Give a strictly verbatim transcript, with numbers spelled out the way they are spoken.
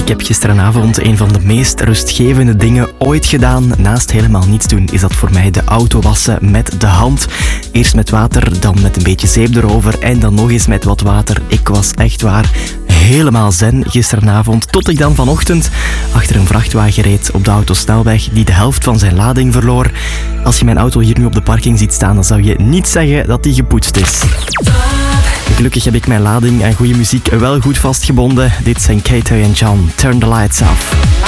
heb gisteravond een van de meest rustgevende dingen ooit gedaan. Naast helemaal niets doen is dat voor mij de auto wassen met de hand. Eerst met water, dan met een beetje zeep erover en dan nog eens met wat water. Ik was echt waar helemaal zen gisteravond, tot ik dan vanochtend achter een vrachtwagen reed op de autosnelweg die de helft van zijn lading verloor. Als je mijn auto hier nu op de parking ziet staan, dan zou je niet zeggen dat die gepoetst is. Gelukkig heb ik mijn lading en goede muziek wel goed vastgebonden. Dit zijn Kato en John, Turn the Lights Off.